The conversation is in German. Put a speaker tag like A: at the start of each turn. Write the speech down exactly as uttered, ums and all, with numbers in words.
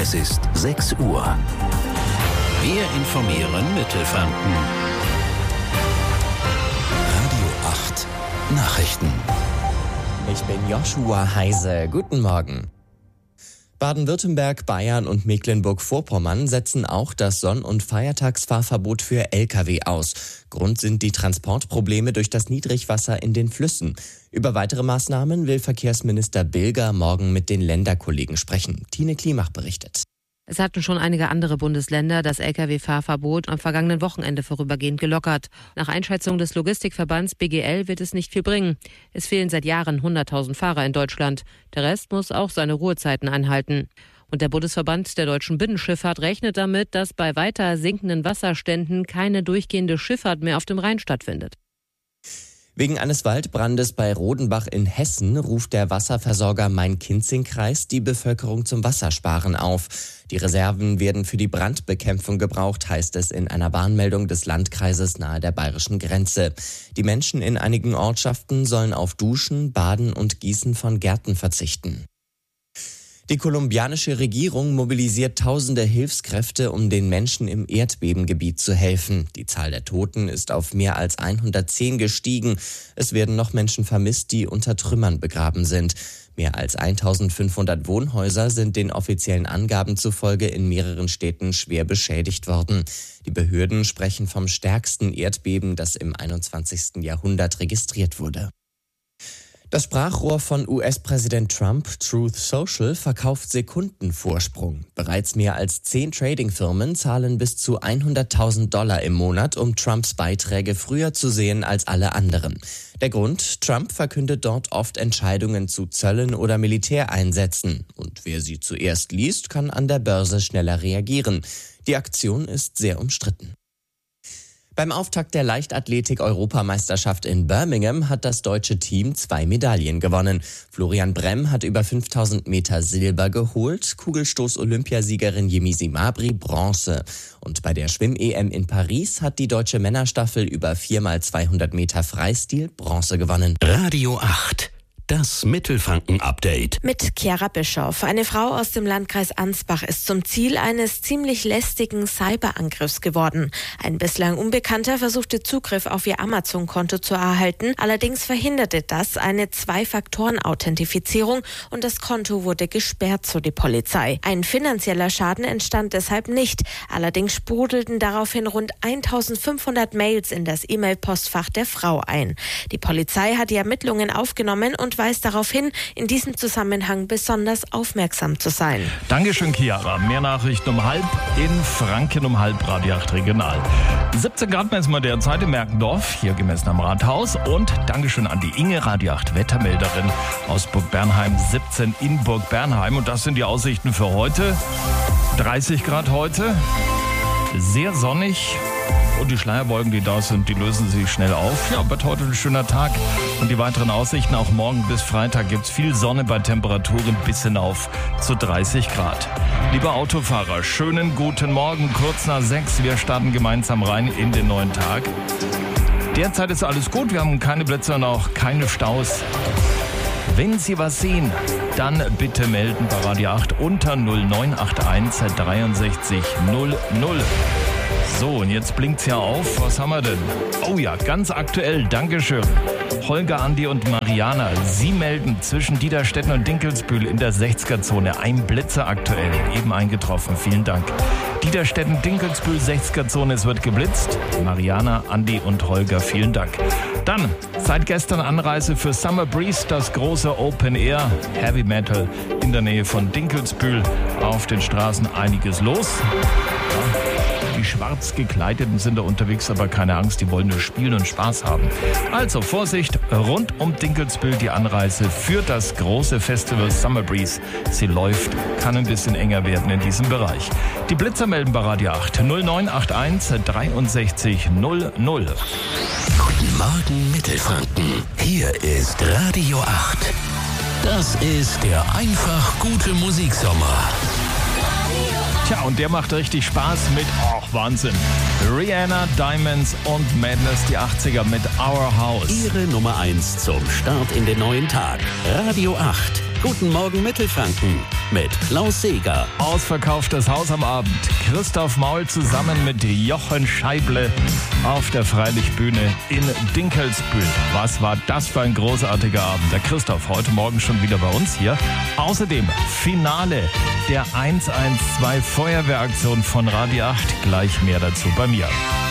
A: Es ist sechs Uhr. Wir informieren Mittelfranken. Radio acht Nachrichten.
B: Ich bin Joshua Heise. Guten Morgen. Baden-Württemberg, Bayern und Mecklenburg-Vorpommern setzen auch das Sonn- und Feiertagsfahrverbot für L K W aus. Grund sind die Transportprobleme durch das Niedrigwasser in den Flüssen. Über weitere Maßnahmen will Verkehrsminister Bilger morgen mit den Länderkollegen sprechen. Tine Klimach berichtet.
C: Es hatten schon einige andere Bundesländer das L K W-Fahrverbot am vergangenen Wochenende vorübergehend gelockert. Nach Einschätzung des Logistikverbands B G L wird es nicht viel bringen. Es fehlen seit Jahren hunderttausend Fahrer in Deutschland. Der Rest muss auch seine Ruhezeiten einhalten. Und der Bundesverband der deutschen Binnenschifffahrt rechnet damit, dass bei weiter sinkenden Wasserständen keine durchgehende Schifffahrt mehr auf dem Rhein stattfindet.
B: Wegen eines Waldbrandes bei Rodenbach in Hessen ruft der Wasserversorger Main-Kinzig-Kreis die Bevölkerung zum Wassersparen auf. Die Reserven werden für die Brandbekämpfung gebraucht, heißt es in einer Warnmeldung des Landkreises nahe der bayerischen Grenze. Die Menschen in einigen Ortschaften sollen auf Duschen, Baden und Gießen von Gärten verzichten. Die kolumbianische Regierung mobilisiert tausende Hilfskräfte, um den Menschen im Erdbebengebiet zu helfen. Die Zahl der Toten ist auf mehr als hundertzehn gestiegen. Es werden noch Menschen vermisst, die unter Trümmern begraben sind. Mehr als eintausendfünfhundert Wohnhäuser sind den offiziellen Angaben zufolge in mehreren Städten schwer beschädigt worden. Die Behörden sprechen vom stärksten Erdbeben, das im einundzwanzigsten Jahrhundert registriert wurde. Das Sprachrohr von U S-Präsident Trump, Truth Social, verkauft Sekundenvorsprung. Bereits mehr als zehn Trading-Firmen zahlen bis zu hunderttausend Dollar im Monat, um Trumps Beiträge früher zu sehen als alle anderen. Der Grund? Trump verkündet dort oft Entscheidungen zu Zöllen oder Militäreinsätzen. Und wer sie zuerst liest, kann an der Börse schneller reagieren. Die Aktion ist sehr umstritten. Beim Auftakt der Leichtathletik-Europameisterschaft in Birmingham hat das deutsche Team zwei Medaillen gewonnen. Florian Bremm hat über fünftausend Meter Silber geholt, Kugelstoß-Olympiasiegerin Yemisi Mabry Bronze. Und bei der Schwimm-E M in Paris hat die deutsche Männerstaffel über vier mal zweihundert Meter Freistil Bronze gewonnen.
A: Radio acht. Das Mittelfranken-Update.
D: Mit Chiara Bischoff. Eine Frau aus dem Landkreis Ansbach ist zum Ziel eines ziemlich lästigen Cyberangriffs geworden. Ein bislang Unbekannter versuchte Zugriff auf ihr Amazon-Konto zu erhalten. Allerdings verhinderte das eine Zwei-Faktoren-Authentifizierung und das Konto wurde gesperrt, so die Polizei. Ein finanzieller Schaden entstand deshalb nicht. Allerdings sprudelten daraufhin rund eintausendfünfhundert Mails in das E-Mail-Postfach der Frau ein. Die Polizei hat die Ermittlungen aufgenommen und weist darauf hin, in diesem Zusammenhang besonders aufmerksam zu sein.
E: Dankeschön, Chiara. Mehr Nachrichten um halb in Franken, um halb Radio acht Regional. siebzehn Grad messen wir derzeit in Merkendorf, hier gemessen am Rathaus. Und Dankeschön an die Inge, Radio acht Wettermelderin aus Burg Bernheim, siebzehn in Burg Bernheim. Und das sind die Aussichten für heute. dreißig Grad heute, sehr sonnig. Und die Schleierwolken, die da sind, die lösen sich schnell auf. Ja, wird heute ein schöner Tag. Und die weiteren Aussichten, auch morgen bis Freitag gibt es viel Sonne bei Temperaturen bis hinauf zu dreißig Grad. Lieber Autofahrer, schönen guten Morgen, kurz nach sechs. Wir starten gemeinsam rein in den neuen Tag. Derzeit ist alles gut, wir haben keine Blitze und auch keine Staus. Wenn Sie was sehen, dann bitte melden bei Radio acht unter null neun acht eins dreiundsechzig null null. So, und jetzt blinkt's ja auf. Was haben wir denn? Oh ja, ganz aktuell. Dankeschön. Holger, Andi und Mariana, Sie melden zwischen Dieterstetten und Dinkelsbühl in der sechziger-Zone. Ein Blitzer aktuell, eben eingetroffen. Vielen Dank. Dieterstetten, Dinkelsbühl, sechziger-Zone, es wird geblitzt. Mariana, Andi und Holger, vielen Dank. Dann, seit gestern Anreise für Summer Breeze, das große Open Air Heavy Metal in der Nähe von Dinkelsbühl. Auf den Straßen einiges los. Ja. Die schwarz gekleideten sind da unterwegs, aber keine Angst, die wollen nur spielen und Spaß haben. Also Vorsicht, rund um Dinkelsbühl die Anreise für das große Festival Summer Breeze. Sie läuft, kann ein bisschen enger werden in diesem Bereich. Die Blitzer melden bei Radio acht null neun acht eins dreiundsechzig null null.
A: Guten Morgen Mittelfranken, hier ist Radio acht. Das ist der einfach gute Musiksommer.
E: Tja, und der macht richtig Spaß mit, ach Wahnsinn, Rihanna, Diamonds und Madness, die achtziger mit Our House.
A: Ihre Nummer eins zum Start in den neuen Tag. Radio acht, Guten Morgen Mittelfranken mit Klaus Seeger.
E: Ausverkauftes Haus am Abend. Christoph Maul zusammen mit Jochen Scheible auf der Freilichtbühne in Dinkelsbühl. Was war das für ein großartiger Abend. Der Christoph heute Morgen schon wieder bei uns hier. Außerdem Finale der eins eins zwei Feuerwehraktion von Radio acht. Gleich mehr dazu bei mir.